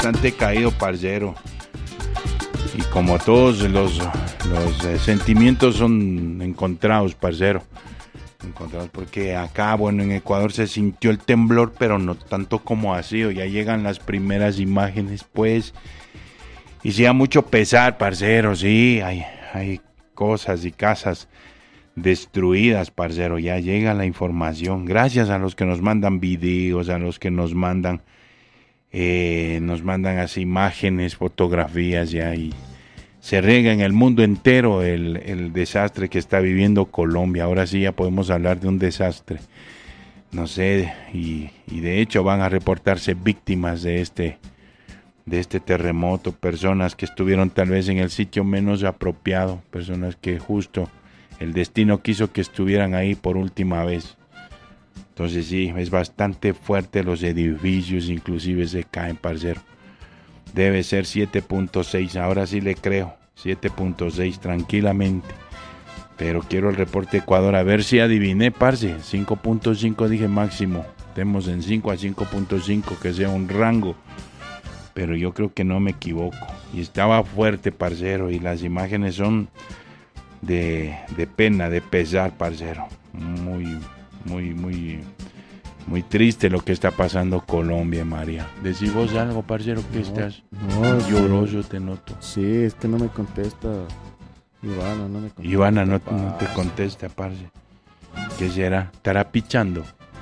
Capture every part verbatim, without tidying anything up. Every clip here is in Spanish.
bastante caído, parcero. Y como todos los, los eh, sentimientos son encontrados, parcero. Encontrados porque acá, bueno, en Ecuador se sintió el temblor, pero no tanto como así. Ya llegan las primeras imágenes, pues. Y sí, da mucho pesar, parcero, sí. Hay, hay cosas y casas destruidas, parcero. Ya llega la información. Gracias a los que nos mandan videos, a los que nos mandan... Eh, nos mandan así imágenes, fotografías ya y se riega en el mundo entero el, el desastre que está viviendo Colombia. Ahora sí ya podemos hablar de un desastre, no sé, y, y de hecho van a reportarse víctimas de este, de este terremoto, personas que estuvieron tal vez en el sitio menos apropiado, personas que justo el destino quiso que estuvieran ahí por última vez. Entonces sí, es bastante fuerte, los edificios inclusive se caen, parcero. Debe ser siete punto seis, ahora sí le creo, siete punto seis tranquilamente. Pero quiero el reporte de Ecuador, a ver si adiviné, parce. cinco punto cinco dije máximo, estemos en cinco a cinco punto cinco, que sea un rango. Pero yo creo que no me equivoco. Y estaba fuerte, parcero, y las imágenes son de, de pena, de pesar, parcero. Muy... Muy, muy, muy triste lo que está pasando Colombia, María. Decí vos algo, parcero, que no, estás no, lloroso, sí. Te noto. Sí, es que no me contesta Ivana, no me contesta. Ivana no, no te contesta, parce. ¿Qué será? ¿Estará pichando?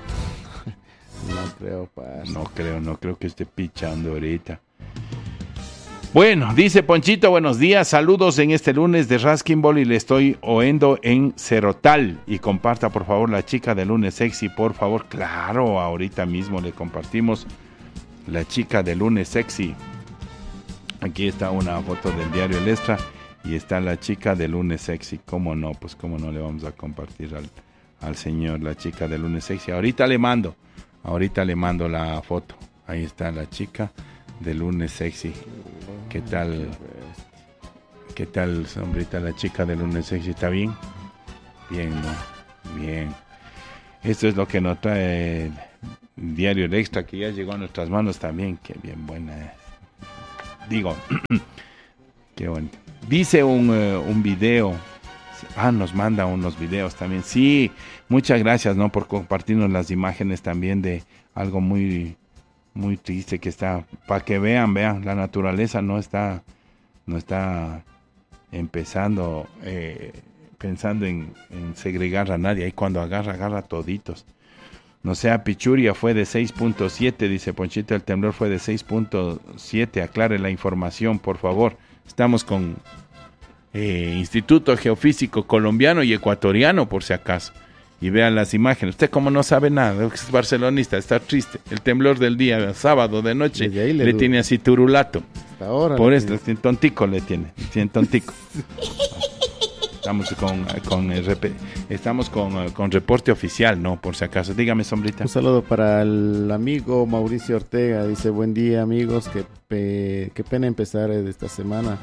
No creo, parce. No creo, no creo que esté pichando ahorita. Bueno, dice Ponchito, buenos días, saludos en este lunes de Raskin Ball y le estoy oyendo en Cerotal. Y comparta por favor la chica de lunes sexy, por favor. Claro, ahorita mismo le compartimos la chica de lunes sexy. Aquí está una foto del diario El Extra y está la chica de lunes sexy. ¿Cómo no? Pues cómo no le vamos a compartir al, al señor la chica de lunes sexy. Ahorita le mando, ahorita le mando la foto. Ahí está la chica de lunes sexy. ¿Qué tal? ¿Qué tal, sombrita, la chica de lunes sexy? ¿Está bien? Bien, ¿no? Bien. Esto es lo que nos trae el diario El Extra, que ya llegó a nuestras manos también. Qué bien buena es. Digo, qué bueno. Dice un, uh, un video. Ah, nos manda unos videos también. Sí, muchas gracias, ¿no? Por compartirnos las imágenes también de algo muy... muy triste que está, para que vean, vean, la naturaleza no está, no está empezando, eh, pensando en, en segregar a nadie, ahí cuando agarra, agarra toditos. No sea, Pichuria fue de seis punto siete, dice Ponchito, el temblor fue de seis punto siete, aclare la información, por favor. Estamos con eh, Instituto Geofísico Colombiano y Ecuatoriano, por si acaso. Y vean las imágenes. Usted como no sabe nada, es barcelonista, está triste. El temblor del día, sábado de noche, le, le tiene así turulato. Hasta ahora. Por esto, tiene tontico le tiene, tiene tontico. Estamos con, con el rep- estamos con, con reporte oficial, ¿no? Por si acaso. Dígame, sombrita. Un saludo para el amigo Mauricio Ortega. Dice, buen día, amigos. Qué, pe- qué pena empezar esta semana.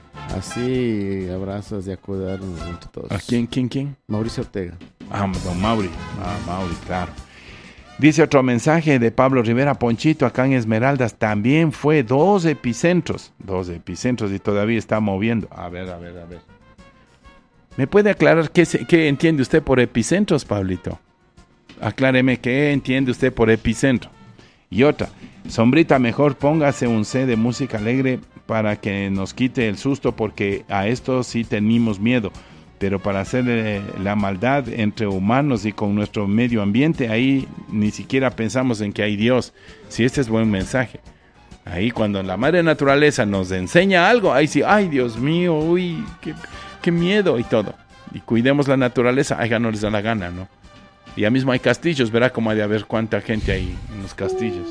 Así, abrazos y a cuidarnos entre todos. ¿A quién, quién, quién? Mauricio Ortega. Ah, don Mauri. Ah, Mauri, claro. Dice otro mensaje de Pablo Rivera, Ponchito, acá en Esmeraldas también fue dos epicentros. Dos epicentros y todavía está moviendo. A ver, a ver, a ver. ¿Me puede aclarar qué, se, qué entiende usted por epicentros, Pablito? Acláreme qué entiende usted por epicentro. Y otra, sombrita, mejor póngase un C de música alegre para que nos quite el susto, porque a esto sí tenemos miedo. Pero para hacer eh, la maldad entre humanos y con nuestro medio ambiente, ahí ni siquiera pensamos en que hay Dios. Si este es buen mensaje. Ahí cuando la madre naturaleza nos enseña algo, ahí sí, ay Dios mío, uy, qué, qué miedo y todo. Y cuidemos la naturaleza, ay, no les da la gana, ¿no? Y ya mismo hay castillos, verá cómo hay de haber cuánta gente hay en los castillos.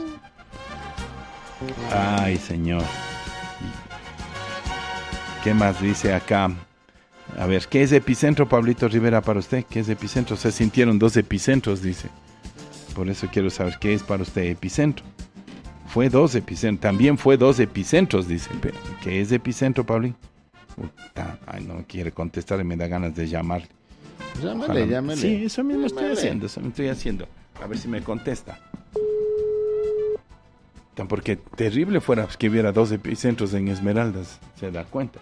Ay, señor. ¿Qué más dice acá? A ver, ¿qué es epicentro, Pablito Rivera, para usted? ¿Qué es epicentro? Se sintieron dos epicentros, dice. Por eso quiero saber qué es para usted epicentro. Fue dos epicentros, también fue dos epicentros, dice. Pero, ¿qué es epicentro, Pablín? Puta, ay, no quiere contestar y me da ganas de llamarle. Llámale, Ojalá. llámale. Sí, eso mismo llámale. estoy haciendo, eso me estoy haciendo. A ver si me contesta. Porque terrible fuera pues, que hubiera dos epicentros en Esmeraldas, se da cuenta.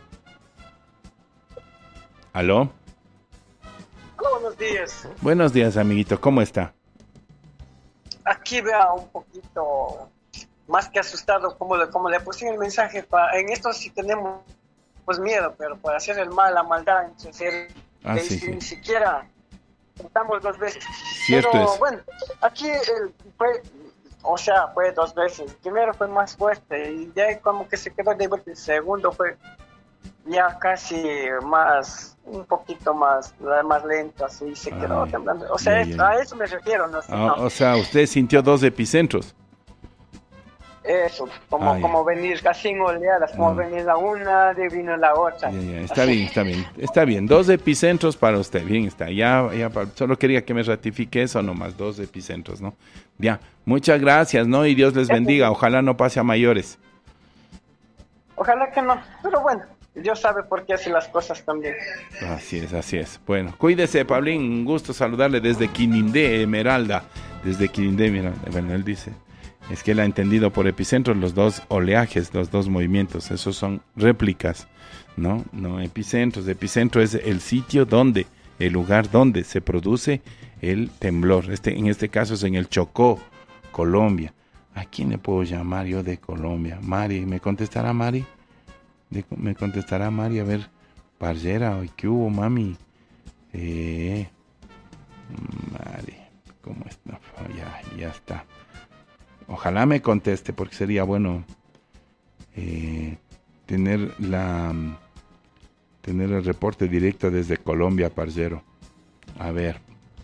¿Aló? Hola, buenos días. Buenos días, amiguito, ¿cómo está? Aquí vea un poquito más que asustado, como le, como le puse en el mensaje. Pa, en esto sí tenemos pues miedo, pero para hacer el mal, la maldad, hacer, ah, sí, ni sí. siquiera tratamos dos veces. Cierto pero es. bueno, aquí el, fue, o sea, fue dos veces. El primero fue más fuerte y de ahí como que se quedó de vuelta. El segundo fue ya casi más, un poquito más, más lento, así se quedó Ay, temblando. O sea, ya, es, ya, ya. a eso me refiero, no sé. Ah, no. O sea, usted sintió dos epicentros. Eso, como, Ah, como venir así en oleadas, como Ah. venir la una, de vino la otra. Ya, ya, está Así. bien, está bien, está bien. Dos epicentros para usted, bien está. Ya, ya, pa- solo quería que me ratifique eso nomás, dos epicentros, ¿no? Ya, muchas gracias, ¿no? Y Dios les bendiga. Ojalá no pase a mayores. Ojalá que no, pero bueno, Dios sabe por qué hace las cosas también. Así es, así es. Bueno, cuídese, Pablín. Un gusto saludarle desde Quinindé, Esmeralda. Desde Quinindé, mira, bueno, él dice. Es que él ha entendido por epicentro los dos oleajes, los dos movimientos. Esos son réplicas, ¿no? No epicentros. Epicentro es el sitio donde, el lugar donde se produce el temblor. Este, en este caso es en el Chocó, Colombia. ¿A quién le puedo llamar yo de Colombia? Mari, ¿me contestará Mari? De- me contestará Mari, a ver, parcera, ¿qué hubo, mami? Eh, Mari, ¿cómo está? Oh, ya, ya está. Ojalá me conteste, porque sería bueno eh, tener la tener el reporte directo desde Colombia, parcero. A ver.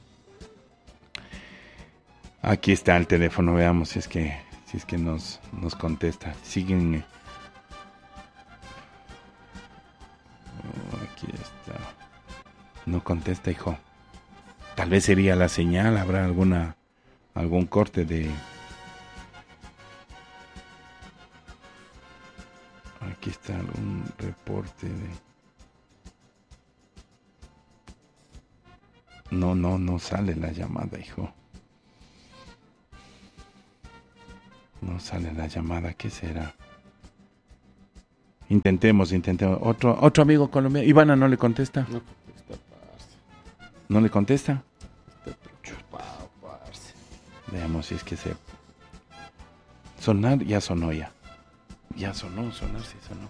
Aquí está el teléfono, veamos si es que si es que nos, nos contesta. Siguen. eh, Oh, aquí está. No contesta, hijo. Tal vez sería la señal, habrá alguna algún corte de. Aquí está un reporte de. No, no, no sale la llamada, hijo. No sale la llamada, ¿qué será? Intentemos, intentemos. Otro, otro amigo colombiano. Ivana no le contesta. No contesta, parce. ¿No le contesta? Está preocupado, parce. Veamos si es que se. Sonar, ya sonó ya. Ya sonó, sonar, sí sonó.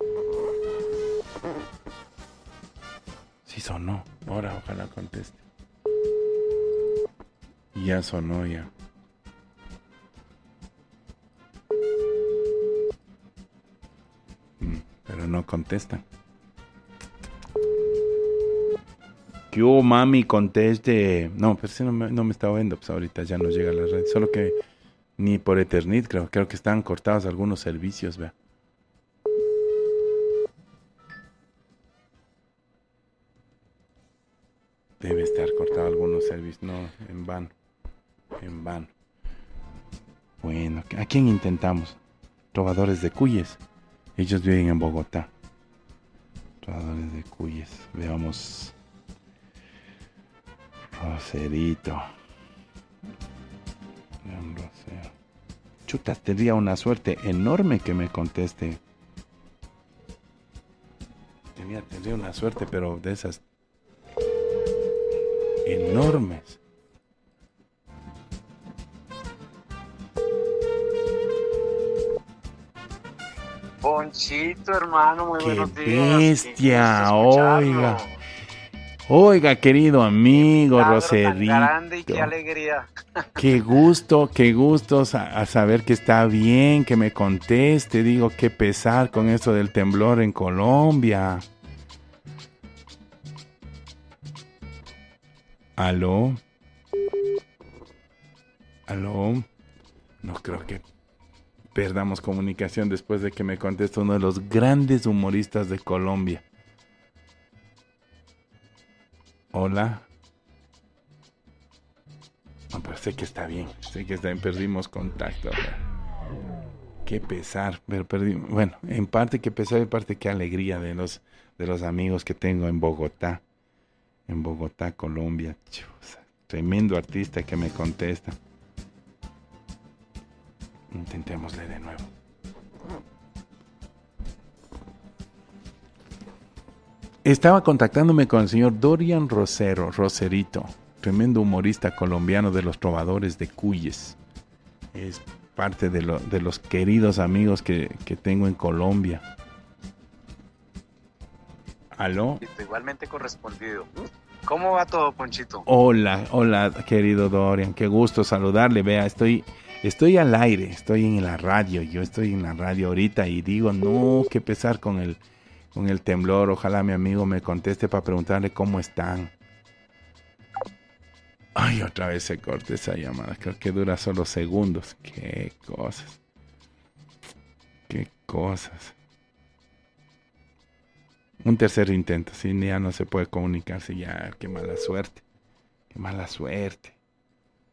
Sí sonó. Ahora ojalá conteste. Ya sonó ya. Mm, Pero no contesta. ¿Qué hubo, mami? Conteste. No, pero si no me, no me está oyendo, pues ahorita ya no llega la red. Solo que ni por Eternit, creo. Creo que están cortados algunos servicios, vea. Debe estar cortado algunos servicios. No, en vano. En vano. Bueno, ¿a quién intentamos? Trovadores de Cuyes. Ellos viven en Bogotá. Trovadores de Cuyes. Veamos. Roserito. Vean, Rosero. Chutas, tendría una suerte enorme que me conteste. Tenía, tendría una suerte, pero de esas enormes. Ponchito, hermano, muy ¡Qué buenos días. bestia! Qué gusto escucharlo. Oiga. Oiga, querido amigo Milagro tan Roserito. grande y qué alegría. Qué gusto, qué gusto sa- a saber que está bien, que me conteste. Digo, qué pesar con esto del temblor en Colombia. ¿Aló? ¿Aló? No creo que perdamos comunicación después de que me conteste uno de los grandes humoristas de Colombia. Hola. No, pero sé que está bien, sé que está bien, perdimos contacto. Qué pesar, pero perdí, bueno, en parte qué pesar, en parte qué alegría de los, de los amigos que tengo en Bogotá, en Bogotá, Colombia. Chusa, tremendo artista que me contesta. Intentémosle de nuevo. Estaba contactándome con el señor Dorian Rosero, Roserito, tremendo humorista colombiano de los trovadores de Cuyes. Es parte de, lo, de los queridos amigos que, que tengo en Colombia. ¿Aló? Igualmente correspondido. ¿Cómo va todo, Ponchito? Hola, hola, querido Dorian. Qué gusto saludarle. Vea, estoy, estoy al aire, estoy en la radio. Yo estoy en la radio ahorita y digo, no, qué pesar con el, con el temblor. Ojalá mi amigo me conteste para preguntarle cómo están. Ay, otra vez se corta esa llamada. Creo que dura solo segundos. Qué cosas. Qué cosas. Un tercer intento. Si ya no se puede comunicarse, ya. Qué mala suerte. Qué mala suerte.